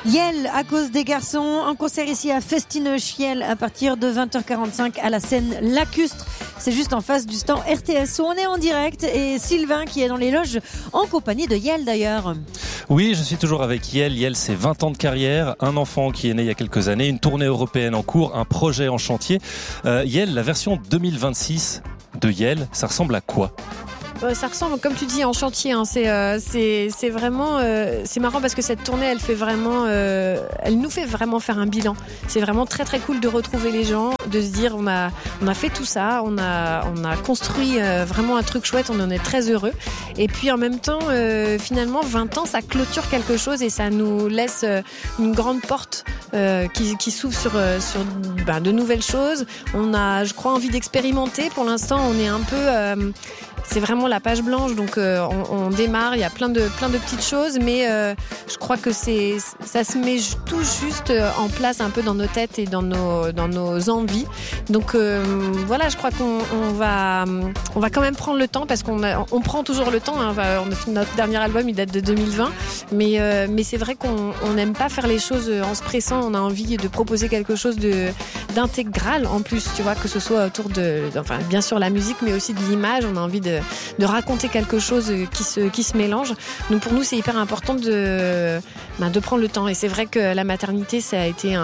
Yel à cause des garçons, un concert ici à Festinochiel à partir de 20h45 à la scène Lacustre. C'est juste en face du stand RTS où on est en direct, et Sylvain qui est dans les loges en compagnie de Yel d'ailleurs. Oui, je suis toujours avec Yel. Yel, c'est 20 ans de carrière, un enfant qui est né il y a quelques années, une tournée européenne en cours, un projet en chantier. Yel, la version 2026 de Yel, ça ressemble à quoi ? Ça ressemble, comme tu dis, en chantier. Hein. C'est vraiment, c'est marrant parce que cette tournée, elle fait vraiment, elle nous fait vraiment faire un bilan. C'est vraiment très très cool de retrouver les gens, de se dire on a fait tout ça, on a construit vraiment un truc chouette, on en est très heureux. Et puis en même temps, finalement, 20 ans, ça clôture quelque chose et ça nous laisse une grande porte qui s'ouvre sur de nouvelles choses. On a, je crois, envie d'expérimenter. Pour l'instant, on est un peu c'est vraiment la page blanche, donc on démarre, il y a plein de petites choses, mais je crois que ça se met tout juste en place un peu dans nos têtes et dans nos envies. Donc voilà, je crois qu'on va quand même prendre le temps, parce qu'on prend toujours le temps. Hein. Notre dernier album, il date de 2020, mais c'est vrai qu'on n'aime pas faire les choses en se pressant. On a envie de proposer quelque chose d'intégral en plus, tu vois, que ce soit autour bien sûr la musique, mais aussi de l'image. On a envie de raconter quelque chose qui se mélange. Donc pour nous, c'est hyper important de prendre le temps. Et c'est vrai que la maternité, ça a été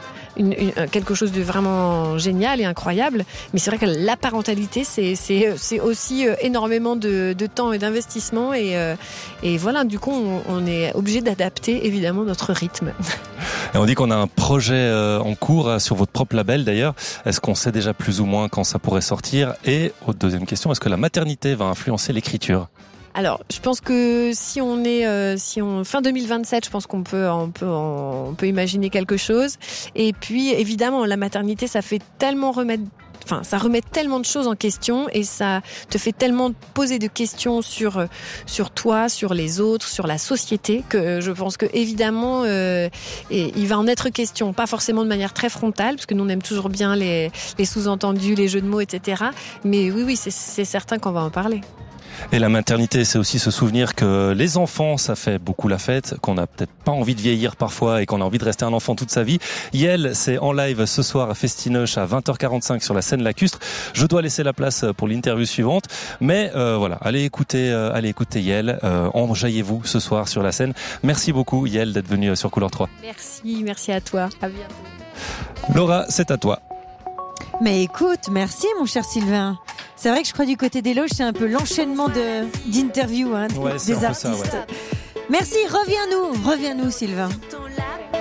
quelque chose de vraiment génial et incroyable. Mais c'est vrai que la parentalité, c'est aussi énormément de temps et d'investissement. Et voilà, du coup, on est obligé d'adapter évidemment notre rythme. Et on dit qu'on a un projet en cours sur votre propre label d'ailleurs. Est-ce qu'on sait déjà plus ou moins quand ça pourrait sortir ? Et autre deuxième question, est-ce que la maternité va influencer l'écriture ? Alors, je pense que si on fin 2027, je pense qu'on peut imaginer quelque chose. Et puis, évidemment, la maternité, ça remet tellement de choses en question, et ça te fait tellement poser de questions sur toi, sur les autres, sur la société, que je pense que évidemment il va en être question, pas forcément de manière très frontale, parce que nous on aime toujours bien les sous-entendus, les jeux de mots, etc. Mais oui, c'est certain qu'on va en parler. Et la maternité, c'est aussi se souvenir que les enfants, ça fait beaucoup la fête, qu'on n'a peut-être pas envie de vieillir parfois et qu'on a envie de rester un enfant toute sa vie. Yel, c'est en live ce soir à Festinoche à 20h45 sur la scène Lacustre. Je dois laisser la place pour l'interview suivante, mais voilà, allez écouter Yel, enjaillez-vous ce soir sur la scène. Merci beaucoup Yel d'être venue sur Couleur 3. Merci à toi. À bientôt. Laura, c'est à toi. Mais écoute, merci mon cher Sylvain. C'est vrai que je crois du côté des loges, c'est un peu l'enchaînement d'interviews des artistes. Ça, ouais. Merci, reviens-nous Sylvain.